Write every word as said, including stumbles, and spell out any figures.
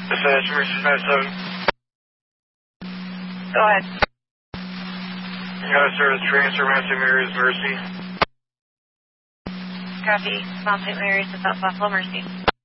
Dispatch, Mercy five seven. Go ahead. You got a service transfer, Mount Saint Mary's, Mercy. Copy. Mount Saint Mary's to South Buffalo, Mercy.